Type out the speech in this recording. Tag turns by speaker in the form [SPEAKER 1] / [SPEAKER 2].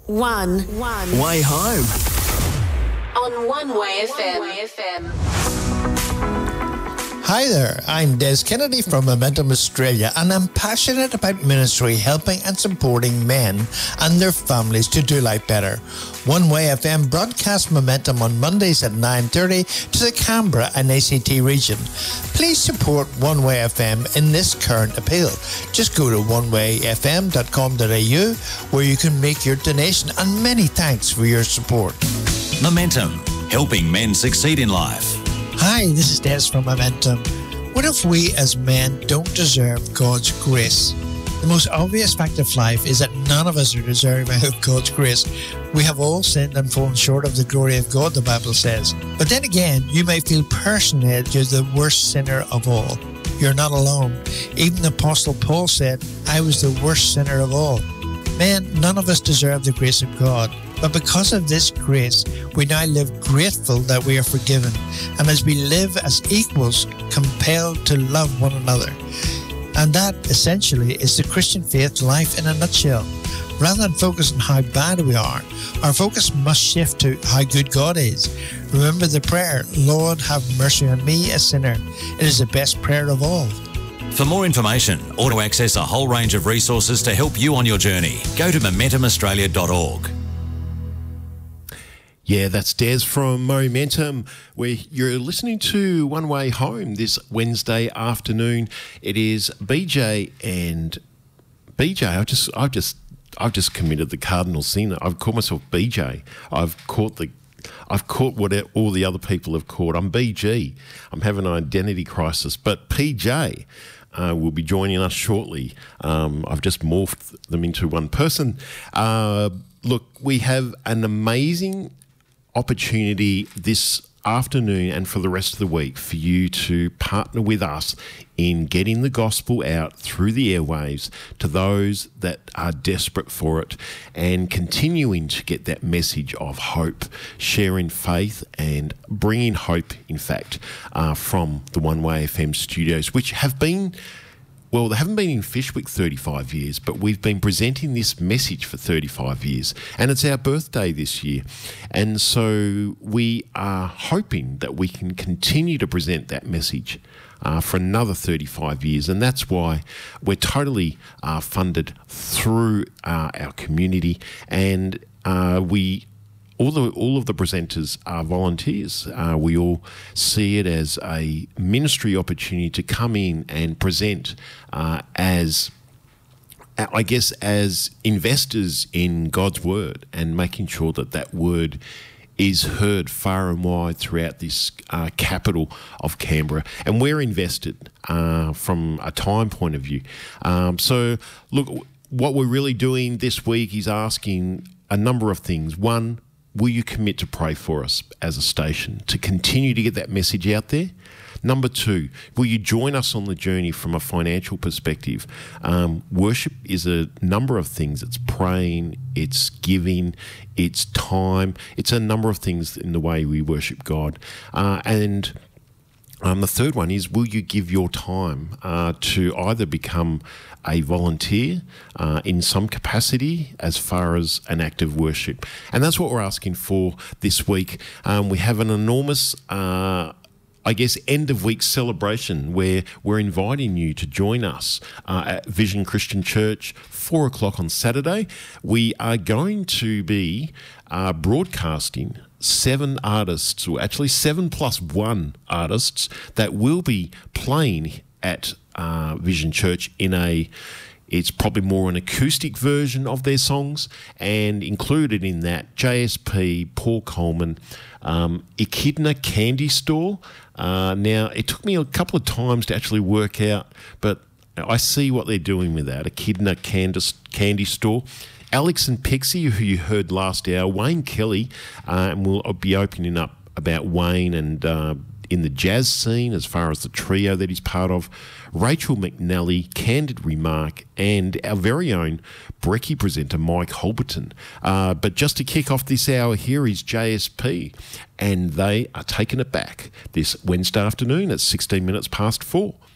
[SPEAKER 1] Way home.
[SPEAKER 2] On One Way FM.
[SPEAKER 3] Hi there, I'm Des Kennedy from Momentum Australia, and I'm passionate about ministry, helping and supporting men and their families to do life better. One Way FM broadcasts Momentum on Mondays at 9:30 to the Canberra and ACT region. Please support One Way FM in this current appeal. Just go to onewayfm.com.au where you can make your donation, and many thanks for your support.
[SPEAKER 4] Momentum, helping men succeed in life.
[SPEAKER 3] Hi, this is Des from Momentum. What if we as men don't deserve God's grace? The most obvious fact of life is that none of us are deserving of God's grace. We have all sinned and fallen short of the glory of God, the Bible says. But then again, you may feel personally that you're the worst sinner of all. You're not alone. Even the Apostle Paul said, I was the worst sinner of all. Men, none of us deserve the grace of God. But because of this grace, we now live grateful that we are forgiven, and as we live as equals, compelled to love one another. And that, essentially, is the Christian faith life in a nutshell. Rather than focus on how bad we are, our focus must shift to how good God is. Remember the prayer, Lord, have mercy on me, a sinner. It is the best prayer of all.
[SPEAKER 4] For more information or to access a whole range of resources to help you on your journey, go to momentumaustralia.org.
[SPEAKER 5] Yeah, that's Des from Momentum, where you're listening to One Way Home this Wednesday afternoon. It is BJ and BJ. I've just committed the cardinal sin. I've called myself BJ. I've caught what all the other people have caught. I'm BG. I'm having an identity crisis. But PJ will be joining us shortly. I've just morphed them into one person. Look, we have an amazing opportunity this afternoon and for the rest of the week for you to partner with us in getting the gospel out through the airwaves to those that are desperate for it, and continuing to get that message of hope, sharing faith and bringing hope, in fact, from the One Way FM studios, which have been... Well, they haven't been in Fyshwick 35 years, but we've been presenting this message for 35 years, and it's our birthday this year. And so we are hoping that we can continue to present that message for another 35 years, and that's why we're totally funded through our community, and all of the presenters are volunteers. We all see it as a ministry opportunity to come in and present as investors in God's word, and making sure that that word is heard far and wide throughout this capital of Canberra. And we're invested from a time point of view. So, look, what we're really doing this week is asking a number of things. One, will you commit to pray for us as a station to continue to get that message out there? Number two, will you join us on the journey from a financial perspective? Worship is a number of things. It's praying, it's giving, it's time. It's a number of things in the way we worship God. And the third one is, will you give your time to either become a volunteer in some capacity as far as an act of worship? And that's what we're asking for this week. We have an enormous end of week celebration where we're inviting you to join us at Vision Christian Church, 4 o'clock on Saturday. We are going to be broadcasting 7 artists, or actually 7+1 artists that will be playing at Vision Church it's probably more an acoustic version of their songs, and included in that JSP, Paul Coleman, Echidna Candy Store. Now, it took me a couple of times to actually work out, but I see what they're doing with that, Echidna Candy Store. Alex and Pixie, who you heard last hour, Wayne Kelly, and we'll be opening up about Wayne and in the jazz scene as far as the trio that he's part of, Rachel McNally, Candid Remark, and our very own Brekkie presenter, Mike Holberton. But just to kick off this hour, here is JSP, and they are taking it back this Wednesday afternoon at 16 minutes past 4.